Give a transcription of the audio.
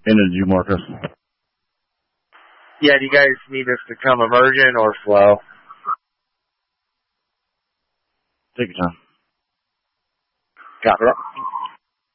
Energy Marcus. Yeah, do you guys need us to come emergent or flow? Take your time. Copy that.